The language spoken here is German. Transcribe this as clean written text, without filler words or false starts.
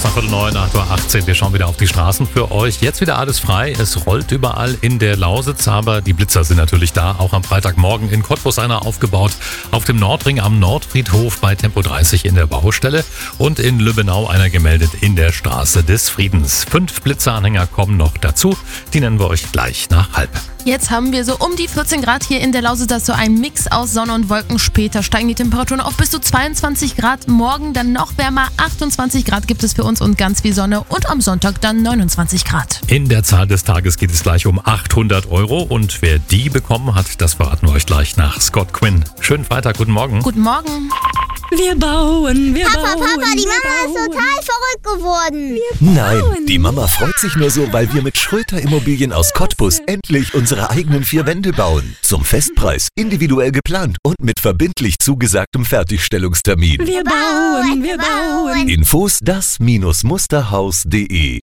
Kurz nach 8:09, 8:18 Uhr. Wir schauen wieder auf die Straßen für euch. Jetzt wieder alles frei. Es rollt überall in der Lausitz, aber die Blitzer sind natürlich da. Auch am Freitagmorgen in Cottbus einer aufgebaut. Auf dem Nordring am Nordfriedhof bei Tempo 30 in der Baustelle. Und in Lübbenau einer gemeldet in der Straße des Friedens. 5 Blitzeranhänger kommen noch dazu. Die nennen wir euch gleich nach 12:30. Jetzt haben wir so um die 14 Grad hier in der Lausitz. Das ist so ein Mix aus Sonne und Wolken. Später steigen die Temperaturen auf bis zu 22 Grad. Morgen dann noch wärmer. 28 Grad gibt es für uns und ganz viel Sonne. Und am Sonntag dann 29 Grad. In der Zahl des Tages geht es gleich um 800 €. Und wer die bekommen hat, das verraten wir euch gleich nach Scott Quinn. Schönen Freitag, guten Morgen. Guten Morgen. Wir bauen, wir bauen. Papa, die Mama ist total verrückt geworden. Nein, die Mama freut sich nur so, weil wir mit Schröter Immobilien aus Cottbus endlich unsere eigenen 4 Wände bauen. Zum Festpreis, individuell geplant und mit verbindlich zugesagtem Fertigstellungstermin. Wir bauen, wir bauen. Infos das-musterhaus.de